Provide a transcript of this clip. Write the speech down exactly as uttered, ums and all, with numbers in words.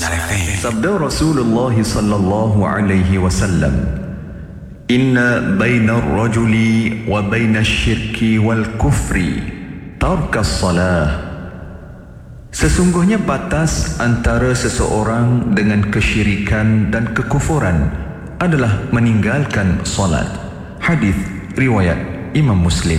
Sinar F M. Sabda Rasulullah sallallahu alaihi wasallam, Inna baina ar-rajuli wa baina asy-syirki wal kufri tarkas salah. Sesungguhnya batas antara seseorang dengan kesyirikan dan kekufuran adalah meninggalkan solat. Hadis riwayat Imam Muslim.